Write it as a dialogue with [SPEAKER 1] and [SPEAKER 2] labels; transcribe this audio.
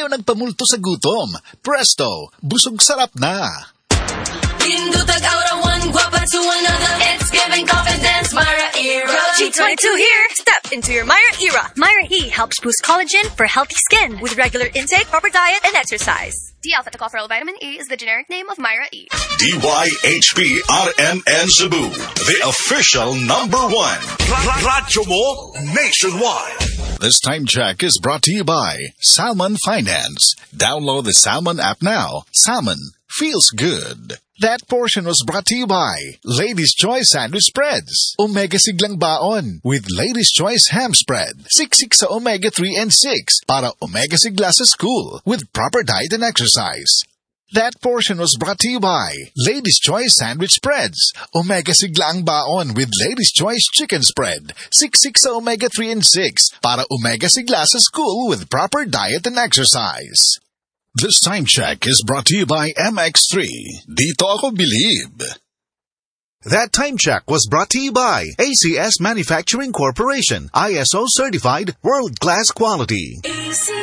[SPEAKER 1] nagpamulto sa gutom. Presto, busog sarap na.
[SPEAKER 2] Pindutag aura one, guapa to another. It's giving confidence, Myra Era.
[SPEAKER 3] G22 here. Step into your Myra Era. Myra E helps boost collagen for healthy skin with regular intake, proper diet, and exercise.
[SPEAKER 4] D-alpha-tocopherol vitamin E is the generic name of Myra E.
[SPEAKER 5] DYHP-RMN Cebu, the official #1. Radyo mo nationwide.
[SPEAKER 1] This time check is brought to you by Salmon Finance. Download the Salmon app now. Salmon feels good. That portion was brought to you by Ladies' Choice Sandwich Spreads. Omega Siglang Baon with Ladies' Choice Ham Spread. 6 sa omega-3 and 6 para omega sigla sa school with proper diet and exercise. That portion was brought to you by Ladies' Choice Sandwich Spreads. Omega sigla ang baon with Ladies' Choice Chicken Spread. 6 sa omega-3 and 6 para omega sigla sa school with proper diet and exercise. This time check is brought to you by MX3. Dito ako believe.
[SPEAKER 6] That time check was brought to you by ACS Manufacturing Corporation. ISO certified, world-class quality.